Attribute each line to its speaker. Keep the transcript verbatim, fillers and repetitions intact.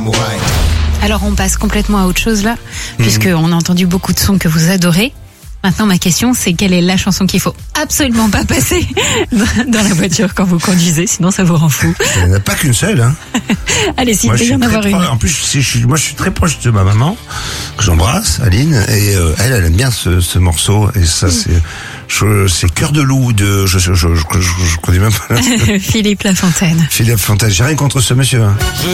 Speaker 1: samouraï.
Speaker 2: Alors on passe complètement à autre chose là, mmh. puisqu'on a entendu beaucoup de sons que vous adorez. Maintenant ma question c'est quelle est la chanson qu'il faut absolument pas passer dans la voiture quand vous conduisez, sinon ça vous rend fou.
Speaker 1: Il n'y en a pas qu'une seule. Hein.
Speaker 2: Allez, s'il peut y en avoir une.
Speaker 1: En plus, je suis, moi je suis très proche de ma maman, que j'embrasse, Aline, et euh, elle, elle aime bien ce, ce morceau, et ça mmh. c'est... Je, c'est Cœur de loup de, je, je, je, je, je, je connais même pas.
Speaker 2: Philippe Lafontaine.
Speaker 1: Philippe Lafontaine. J'ai rien contre ce monsieur. Hein.